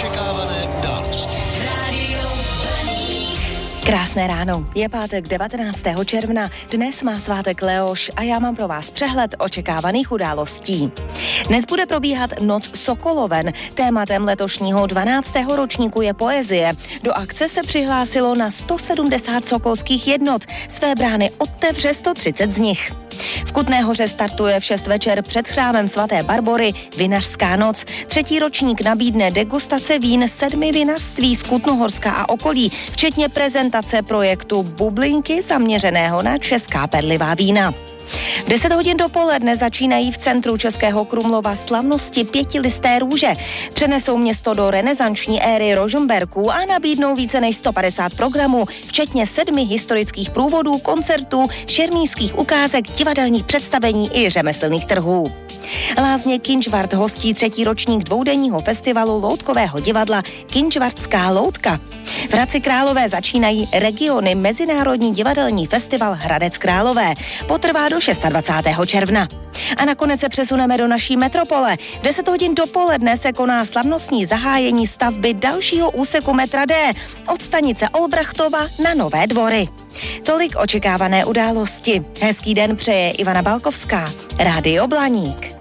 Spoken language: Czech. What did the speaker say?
očekávané události. Krásné ráno, je pátek 19. června, dnes má svátek Leoš a já mám pro vás přehled očekávaných událostí. Dnes bude probíhat Noc Sokoloven, tématem letošního 12. ročníku je poezie. Do akce se přihlásilo na 170 sokolských jednot, své brány otevře 130 z nich. V Kutné Hoře startuje v 6 večer před chrámem svaté Barbory Vinařská noc. 3. ročník nabídne degustace vín 7 vinařství z Kutnohorska a okolí, včetně prezentace projektu Bublinky zaměřeného na česká perlivá vína. V 10 hodin dopoledne začínají v centru Českého Krumlova slavnosti Pětilisté růže. Přenesou město do renesanční éry Rožmberků a nabídnou více než 150 programů, včetně 7 historických průvodů, koncertů, šermířských ukázek, divadelních představení i řemeslných trhů. Lázně Kynžvart hostí 3. ročník dvoudenního festivalu loutkového divadla Kynžvartská loutka. V Hradci Králové začínají regiony Mezinárodní divadelní festival Hradec Králové. Potrvá do 26. června. A nakonec se přesuneme do naší metropole. V 10 hodin dopoledne se koná slavnostní zahájení stavby dalšího úseku metra D od stanice Olbrachtova na Nové Dvory. Tolik očekávané události. Hezký den přeje Ivana Balkovská, Rádio Blaník.